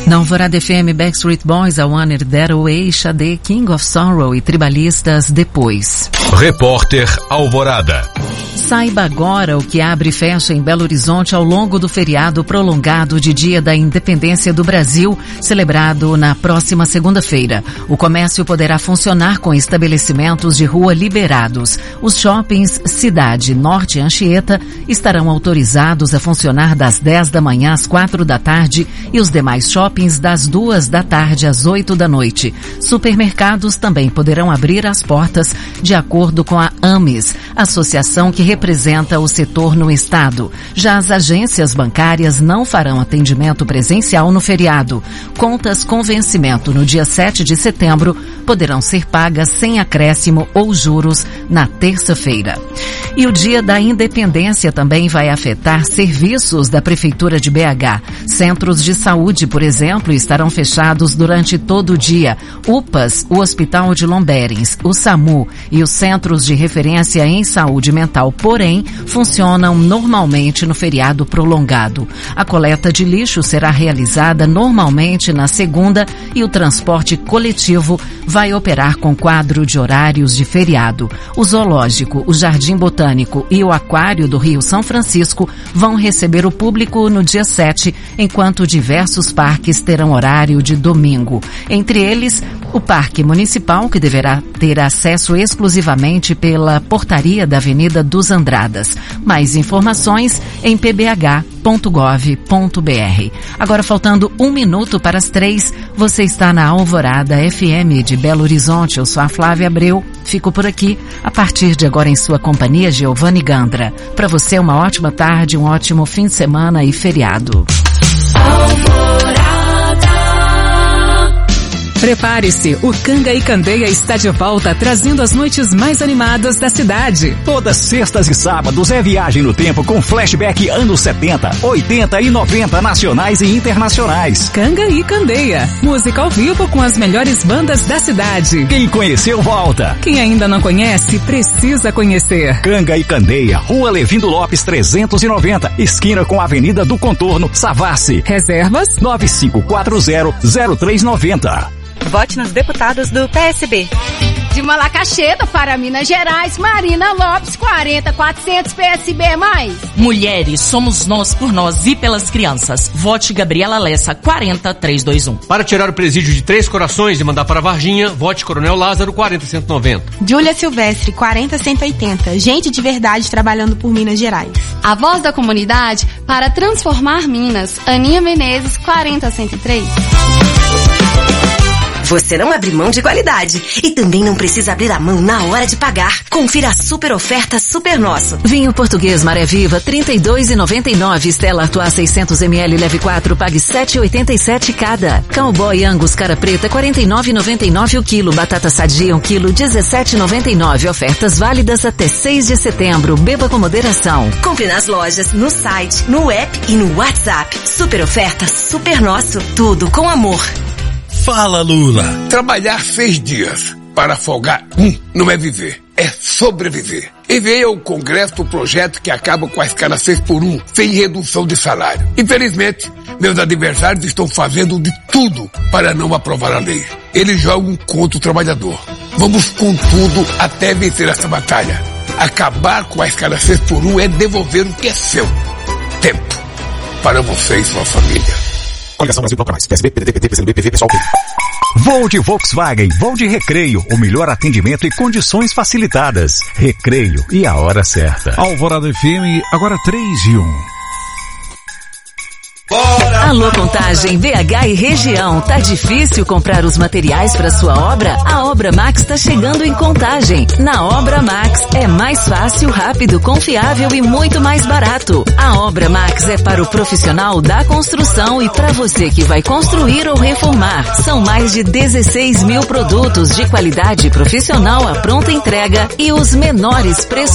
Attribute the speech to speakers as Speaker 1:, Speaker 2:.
Speaker 1: Na Alvorada FM, Backstreet Boys, I Want It That Way, Xadê, King of Sorrow e Tribalistas depois.
Speaker 2: Repórter Alvorada.
Speaker 1: Saiba agora o que abre e fecha em Belo Horizonte ao longo do feriado prolongado de Dia da Independência do Brasil, celebrado na próxima segunda-feira. O comércio poderá funcionar com estabelecimentos de rua liberados. Os shoppings Cidade, Norte e Anchieta estarão autorizados a funcionar das 10 da manhã às 4 da tarde e os demais shoppings das 2 da tarde às 8 da noite. Supermercados também poderão abrir as portas de acordo com a AMES, associação que representa o setor no estado. Já as agências bancárias não farão atendimento presencial no feriado. Contas com vencimento no dia 7 de setembro poderão ser pagas sem acréscimo ou juros na terça-feira. E o Dia da Independência também vai afetar serviços da Prefeitura de BH. Centros de saúde, por exemplo, estarão fechados durante todo o dia. UPAs, o Hospital de Lomberens, o SAMU e os Centros de Referência em Saúde Mental, porém, funcionam normalmente no feriado prolongado. A coleta de lixo será realizada normalmente na segunda e o transporte coletivo vai operar com quadro de horários de feriado. O Zoológico, o Jardim Botânico e o Aquário do Rio São Francisco vão receber o público no dia 7, enquanto diversos parques terão horário de domingo. Entre eles, o Parque Municipal, que deverá ter acesso exclusivamente pela portaria da Avenida dos Andradas. Mais informações em pbh.gov.br. Agora, faltando 1 minuto para as 3, você está na Alvorada FM de Belo Horizonte. Eu sou a Flávia Abreu. Fico por aqui, a partir de agora em sua companhia, Giovanni Gandra. Para você, uma ótima tarde, um ótimo fim de semana e feriado.
Speaker 3: Prepare-se, o Canga e Candeia está de volta, trazendo as noites mais animadas da cidade.
Speaker 4: Todas sextas e sábados é viagem no tempo com flashback anos 70, 80 e 90 nacionais e internacionais.
Speaker 3: Canga e Candeia, música ao vivo com as melhores bandas da cidade.
Speaker 4: Quem conheceu, volta.
Speaker 3: Quem ainda não conhece, precisa conhecer.
Speaker 4: Canga e Candeia, Rua Levindo Lopes 390, esquina com a Avenida do Contorno, Savassi.
Speaker 3: Reservas
Speaker 4: 9540-0390.
Speaker 5: Vote nos deputados do PSB.
Speaker 6: De Malacaxeta para Minas Gerais, Marina Lopes, 40400 PSB+.
Speaker 7: Mulheres, somos nós por nós e pelas crianças. Vote Gabriela Lessa, 40321.
Speaker 8: Para tirar o presídio de Três Corações e mandar para Varginha, vote Coronel Lázaro, 40190.
Speaker 9: Júlia Silvestre, 40180. Gente de verdade trabalhando por Minas Gerais.
Speaker 10: A voz da comunidade para transformar Minas. Aninha Menezes, 40103.
Speaker 11: Você não abre mão de qualidade e também não precisa abrir a mão na hora de pagar. Confira a super oferta Super Nosso.
Speaker 1: Vinho português Maré Viva, R$ 32,99. Stella Artois 600 ml, leve 4, pague R$ 7,87 cada. Cowboy Angus cara preta, R$ 49,99 o quilo. Batata sadia, 1 quilo, R$ 17,99. Ofertas válidas até 6 de setembro. Beba com moderação.
Speaker 11: Compre nas lojas, no site, no app e no WhatsApp. Super oferta Super Nosso. Tudo com amor.
Speaker 12: Fala, Lula. Trabalhar 6 dias para folgar não é viver, é sobreviver. Enviei ao Congresso o projeto que acaba com a escala 6x1, sem redução de salário. Infelizmente, meus adversários estão fazendo de tudo para não aprovar a lei. Eles jogam contra o trabalhador. Vamos com tudo até vencer essa batalha. Acabar com a escala 6x1 é devolver o que é seu. Tempo. Para você e sua família.
Speaker 13: Coligação Brasil Proclamais. PSB, PDT, PT, PCdoB, PV, Pessoal, PV.
Speaker 4: Voo de Volkswagen, voo de Recreio, o melhor atendimento e condições facilitadas. Recreio e a hora certa.
Speaker 14: Alvorada FM, agora 3:01.
Speaker 1: Alô Contagem, BH e região. Tá difícil comprar os materiais para sua obra? A Obra Max está chegando em Contagem. Na Obra Max é mais fácil, rápido, confiável e muito mais barato. A Obra Max é para o profissional da construção e para você que vai construir ou reformar. São mais de 16 mil produtos de qualidade profissional à pronta entrega e os menores preços